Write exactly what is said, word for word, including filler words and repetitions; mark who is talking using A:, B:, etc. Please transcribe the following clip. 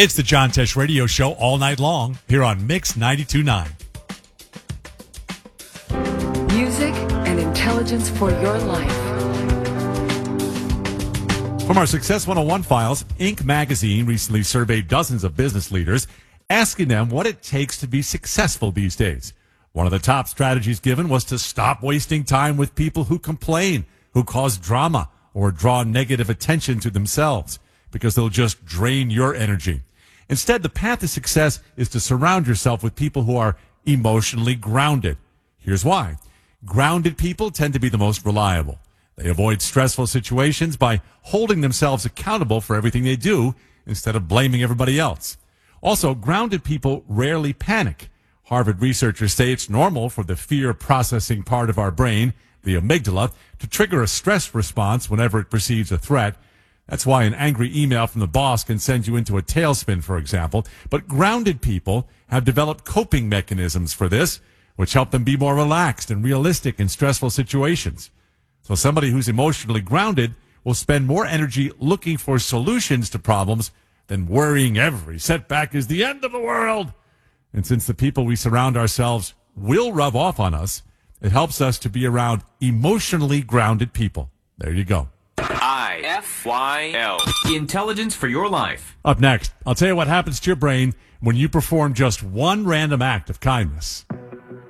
A: It's the John Tesh Radio Show all night long here on Mix ninety-two point nine.
B: Music and intelligence for your life.
A: From our Success one oh one files, Inc magazine recently surveyed dozens of business leaders, asking them what it takes to be successful these days. One of the top strategies given was to stop wasting time with people who complain, who cause drama, or draw negative attention to themselves, because they'll just drain your energy. Instead, the path to success is to surround yourself with people who are emotionally grounded. Here's why. Grounded people tend to be the most reliable. They avoid stressful situations by holding themselves accountable for everything they do instead of blaming everybody else. Also, grounded people rarely panic. Harvard researchers say it's normal for the fear processing part of our brain, the amygdala, to trigger a stress response whenever it perceives a threat. That's why an angry email from the boss can send you into a tailspin, for example. But grounded people have developed coping mechanisms for this, which help them be more relaxed and realistic in stressful situations. So somebody who's emotionally grounded will spend more energy looking for solutions to problems than worrying every setback is the end of the world. And since the people we surround ourselves will rub off on us, it helps us to be around emotionally grounded people. There you go.
C: I F Y L. Intelligence for your life.
A: Up next, I'll tell you what happens to your brain when you perform just one random act of kindness.